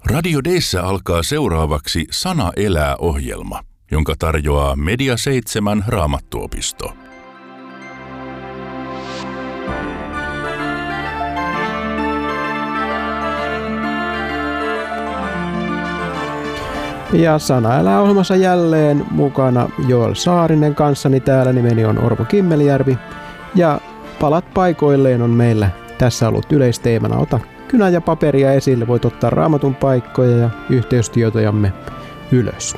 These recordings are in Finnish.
Radio D:ssä alkaa seuraavaksi Sana elää -ohjelma, jonka tarjoaa Media 7 Raamattuopisto. Ja Sana elää -ohjelmassa jälleen mukana Joel Saarinen kanssani täällä. Nimeni on Orpo Kimmelijärvi. Ja palat paikoilleen on meillä tässä ollut yleisteemana. Ota kynä ja paperia esille. Voit ottaa Raamatun paikkoja ja yhteystietojamme ylös.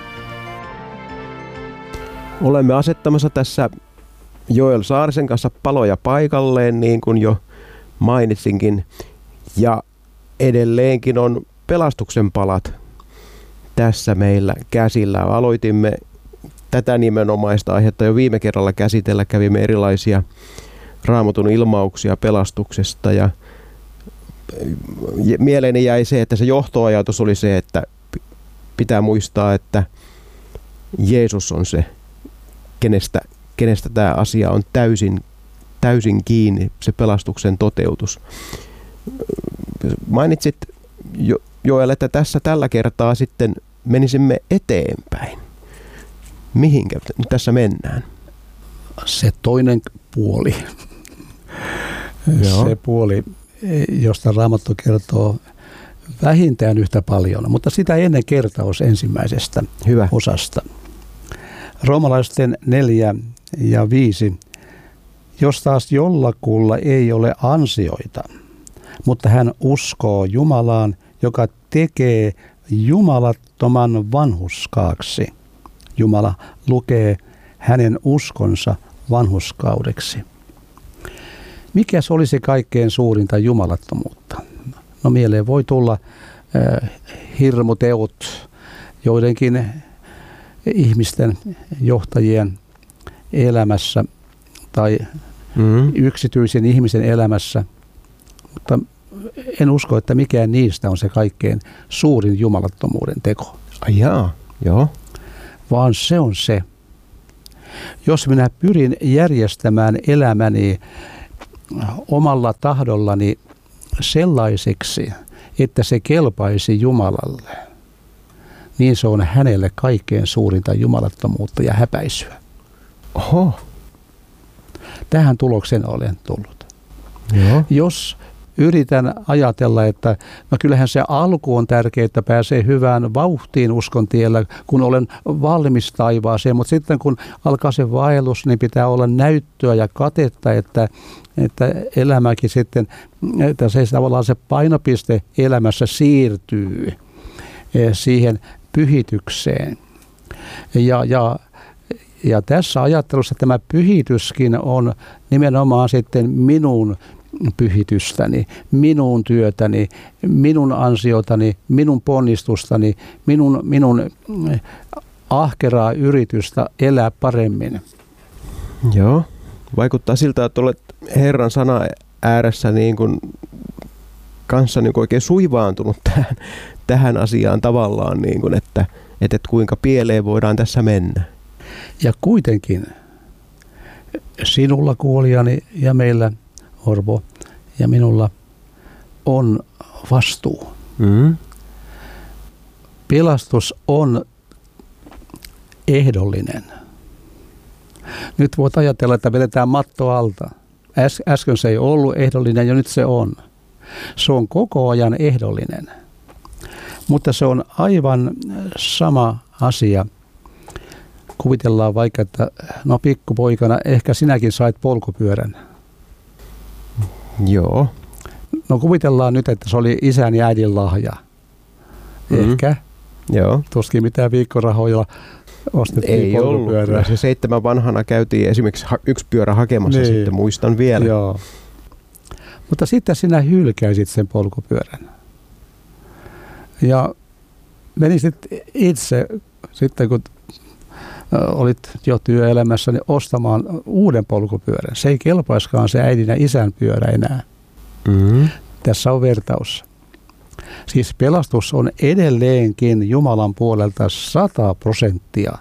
Olemme asettamassa tässä Joel Saarisen kanssa paloja paikalleen, niin kuin jo mainitsinkin. Ja edelleenkin on pelastuksen palat tässä meillä käsillä. Aloitimme tätä nimenomaista aihetta jo viime kerralla käsitellä. Kävimme erilaisia Raamatun ilmauksia pelastuksesta ja mieleeni jäi se, että se johtoajatus oli se, että pitää muistaa, että Jeesus on se, kenestä tämä asia on täysin kiinni, se pelastuksen toteutus. Mainitsit Joel, että tällä kertaa sitten menisimme eteenpäin. Mihinkä tässä mennään? Se toinen puoli. Joo. Se puoli, josta Raamattu kertoo vähintään yhtä paljon, mutta sitä ennen kertaus ensimmäisestä osasta. Roomalaisten 4 ja 5. Jos taas jollakulla ei ole ansioita, mutta hän uskoo Jumalaan, joka tekee jumalattoman vanhurskaaksi. Jumala lukee hänen uskonsa vanhurskaudeksi. Mikä se olisi kaikkein suurinta jumalattomuutta? No mieleen voi tulla hirmuteot joidenkin ihmisten johtajien elämässä tai yksityisen ihmisen elämässä, mutta en usko, että mikään niistä on se kaikkein suurin jumalattomuuden teko. Joo. Vaan se on se. Jos minä pyrin järjestämään elämäni omalla tahdollani sellaiseksi, että se kelpaisi Jumalalle, niin se on hänelle kaikkein suurinta jumalattomuutta ja häpäisyä. Oho. Tähän tulokseen olen tullut. Joo. Jos yritän ajatella, että no kyllähän se alku on tärkeää, että pääsee hyvään vauhtiin uskon tiellä, kun olen valmis taivaaseen, mutta sitten kun alkaa se vaellus, niin pitää olla näyttöä ja katetta, että elämäkin sitten, että se tavallaan se painopiste elämässä siirtyy siihen pyhitykseen. Ja tässä ajattelussa tämä pyhityskin on nimenomaan sitten minun pyhitystäni, minun työtäni, minun ansiotani, minun ponnistustani, minun ahkeraa yritystä elää paremmin. Joo. Vaikuttaa siltä, että olet Herran sana ääressä niin kuin kanssa niin kuin oikein suivaantunut tähän asiaan tavallaan, niin kuin, että kuinka pieleen voidaan tässä mennä. Ja kuitenkin sinulla kuulijani ja meillä Orpo ja minulla on vastuu. Pelastus on ehdollinen. Nyt voit ajatella, että vedetään matto alta. Äsken se ei ollut ehdollinen ja nyt se on. Se on koko ajan ehdollinen. Mutta se on aivan sama asia. Kuvitellaan vaikka, että no pikkupoikana ehkä sinäkin sait polkupyörän. Joo. No kuvitellaan nyt, että se oli isän ja äidin lahja. Ehkä. Joo. Tuskin mitään viikkorahoja ostettiin polkupyörää. Se 7 vanhana käytiin esimerkiksi yksi pyörä hakemassa niin. Sitten, muistan vielä. Joo. Mutta sitten sinä hylkäisit sen polkupyörän. Ja menisit itse sitten, kun olit jo työelämässä, niin ostamaan uuden polkupyörän. Se ei kelpaiskaan se äidin ja isän pyörä enää. Tässä on vertaus. Siis pelastus on edelleenkin Jumalan puolelta 100%.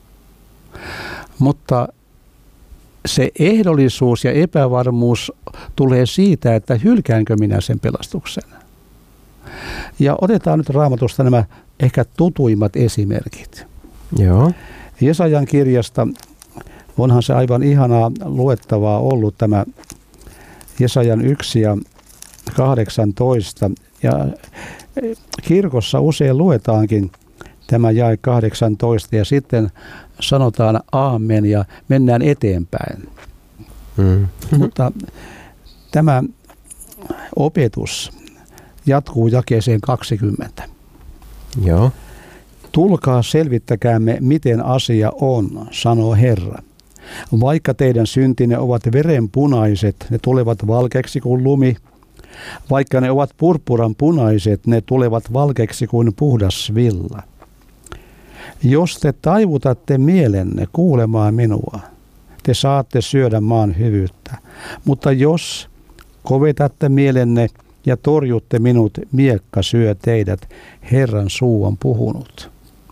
Mutta se ehdollisuus ja epävarmuus tulee siitä, että hylkäänkö minä sen pelastuksen. Ja otetaan nyt Raamatusta nämä ehkä tutuimmat esimerkit. Joo. Jesajan kirjasta onhan se aivan ihanaa luettavaa ollut tämä Jesajan 1 ja 18. Ja kirkossa usein luetaankin tämä jae 18 ja sitten sanotaan aamen ja mennään eteenpäin. Mutta tämä opetus jatkuu jakeeseen 20. Joo. Tulkaa selvittäkäämme, miten asia on, sanoo Herra. Vaikka teidän syntinne ovat verenpunaiset, ne tulevat valkeaksi kuin lumi. Vaikka ne ovat purppuran punaiset, ne tulevat valkeaksi kuin puhdas villa. Jos te taivutatte mielenne kuulemaan minua, te saatte syödä maan hyvyyttä. Mutta jos kovetatte mielenne ja torjutte minut, miekka syö teidät, Herran suu on puhunut.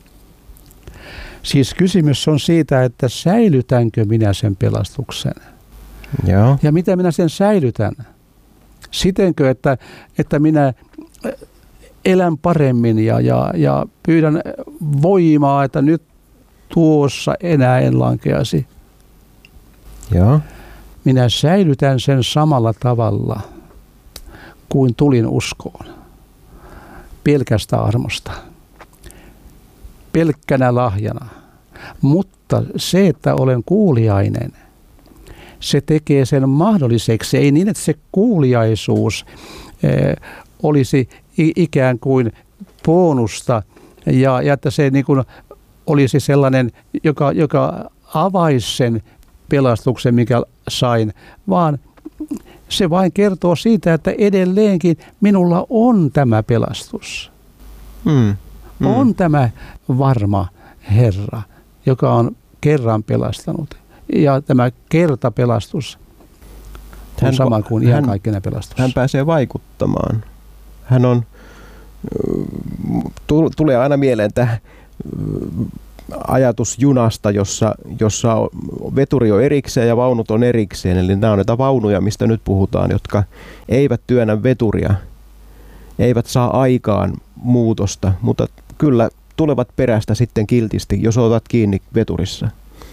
Siis kysymys on siitä, että säilytänkö minä sen pelastuksen? Joo. Ja miten minä sen säilytän? Sitenkö, että minä elän paremmin ja pyydän voimaa, että nyt tuossa enää en lankeasi. Joo. Minä säilytän sen samalla tavalla kuin tulin uskoon. Pelkästä armosta. Pelkkänä lahjana. Mutta se, että olen kuuliainen, se tekee sen mahdolliseksi. Ei niin, että se kuuliaisuus olisi ikään kuin bonusta ja että se niin kuin olisi sellainen, joka avaisi sen pelastuksen, mikä sain, vaan se vain kertoo siitä, että edelleenkin minulla on tämä pelastus. On tämä varma Herra, joka on kerran pelastanut. Ja tämä kertapelastus on sama kuin iankaikkinen pelastus. Hän pääsee vaikuttamaan. Hän on, tulee aina mieleen tämä ajatus junasta, jossa veturi on erikseen ja vaunut on erikseen. Eli nämä on näitä vaunuja, mistä nyt puhutaan, jotka eivät työnnä veturia, eivät saa aikaan muutosta, mutta kyllä tulevat perästä sitten kiltisti, jos otat kiinni veturissa.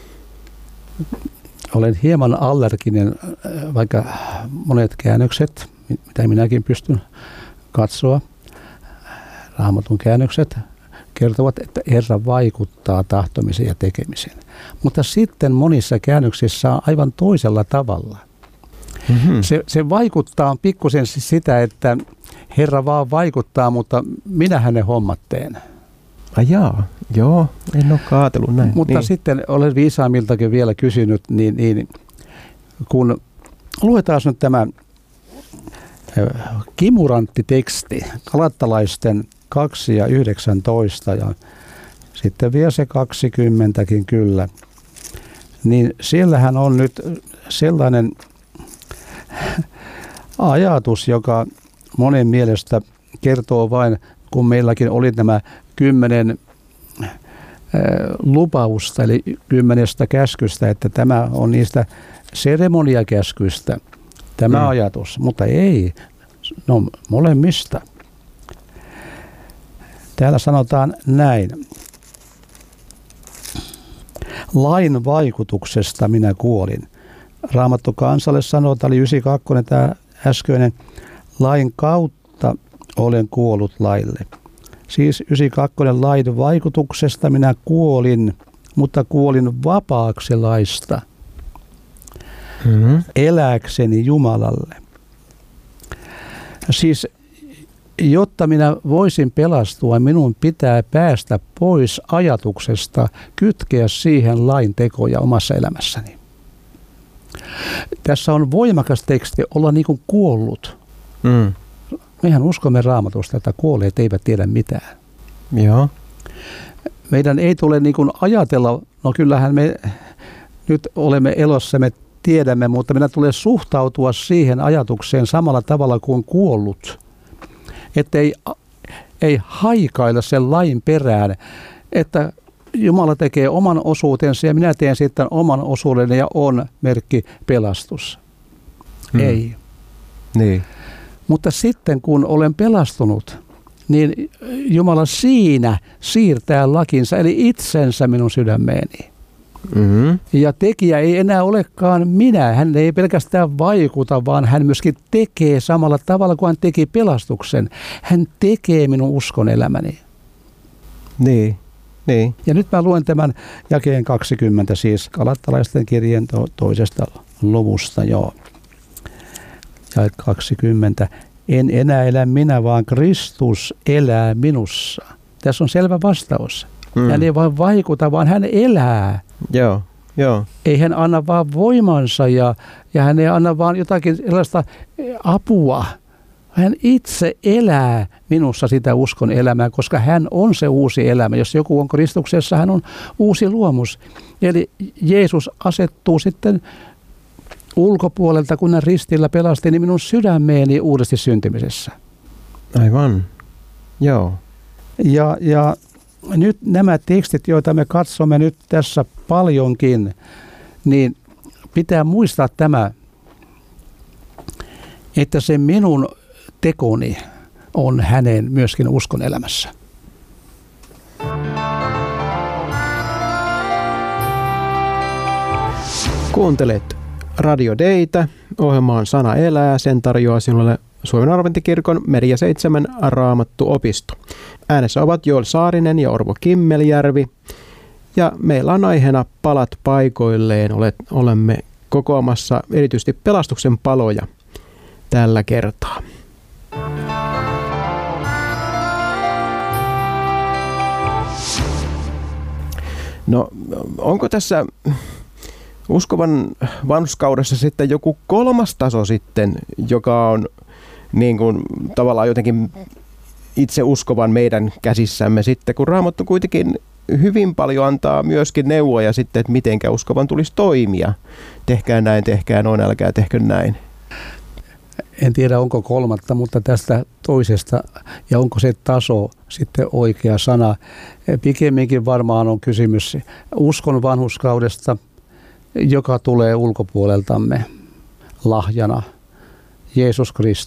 Olen hieman allerginen, vaikka monet käännökset, mitä minäkin pystyn katsoa, Raamatun käännökset kertovat, että Herra vaikuttaa tahtomiseen ja tekemiseen. Mutta sitten monissa käännöksissä on aivan toisella tavalla. Se vaikuttaa pikkusen sitä, että Herra vaan vaikuttaa, mutta minähän ne hommat teen. Joo, en ole kaatellut näin. Mutta niin. Sitten olen viisaammiltakin vielä kysynyt, niin kun luetaan nyt tämä kimurantti teksti, Galattalaisten 2 ja 19 ja sitten vielä se 20kin kyllä, niin siellähän on nyt sellainen ajatus, joka monen mielestä kertoo vain, kun meilläkin oli nämä 10 lupausta, eli 10 käskystä, että tämä on niistä seremoniakäskyistä, tämä ajatus, mutta ei, no molemmista. Täällä sanotaan näin. Lain vaikutuksesta minä kuolin. Raamattu kansalle sanoo, tämä oli 92, tämä äskeinen, lain kautta olen kuollut laille. Siis 92 lain vaikutuksesta minä kuolin, mutta kuolin vapaaksi laista, elääkseni Jumalalle. Siis jotta minä voisin pelastua, minun pitää päästä pois ajatuksesta, kytkeä siihen lain tekoja omassa elämässäni. Tässä on voimakas teksti olla niin kuin kuollut. Mehän uskomme Raamatusta, että kuolleet eivät tiedä mitään. Joo. Meidän ei tule niin kuin ajatella, no kyllähän me nyt olemme elossa, me tiedämme, mutta meidän tulee suhtautua siihen ajatukseen samalla tavalla kuin kuollut. Että ei haikailla sen lain perään, että Jumala tekee oman osuutensa ja minä teen sitten oman osuudeni ja on merkki pelastus. Ei. Niin. Mutta sitten kun olen pelastunut, niin Jumala siinä siirtää lakinsa, eli itsensä minun sydämeeni. Mm-hmm. Ja tekijä ei enää olekaan minä. Hän ei pelkästään vaikuta, vaan hän myöskin tekee samalla tavalla kuin hän teki pelastuksen. Hän tekee minun uskon elämäni. Niin. Ja nyt mä luen tämän jakeen 20, siis Galattalaisten kirjeen toisesta luvusta. Joo. Ja 20. En enää elä minä, vaan Kristus elää minussa. Tässä on selvä vastaus. Hän ei vain vaikuta, vaan hän elää. Joo. Ei hän anna vaan voimansa ja hän ei anna vaan jotakin sellaista apua. Hän itse elää minussa sitä uskon elämää, koska hän on se uusi elämä. Jos joku on Kristuksessa, hän on uusi luomus. Eli Jeesus asettuu sitten ulkopuolelta, kun hän ristillä pelasti, niin minun sydämeeni uudesti syntymisessä. Aivan. Joo. Ja nyt nämä tekstit, joita me katsomme nyt tässä paljonkin, niin pitää muistaa tämä, että se minun tekoni on hänen myöskin uskon elämässä. Kuuntelet Radio Daytä. Ohjelma on Sana elää. Sen tarjoaa sinulle Suomen Adventtikirkon Media 7 Raamattu-opisto. Äänessä ovat Joel Saarinen ja Orvo Kimmeljärvi. Ja meillä on aiheena palat paikoilleen. Olemme kokoamassa erityisesti pelastuksen paloja tällä kertaa. No, onko tässä uskovan vanhurskaudessa sitten joku kolmas taso sitten, joka on niin kuin tavallaan jotenkin itse uskovan meidän käsissämme sitten, kun Raamattu kuitenkin hyvin paljon antaa myöskin neuvoja sitten, että mitenkä uskovan tulisi toimia. Tehkää näin, tehkää noin, älkää tehkö näin. En tiedä, onko kolmatta, mutta tästä toisesta, ja onko se taso sitten oikea sana. Pikemminkin varmaan on kysymys uskon vanhurskaudesta, joka tulee ulkopuoleltamme lahjana Jeesus Kristus.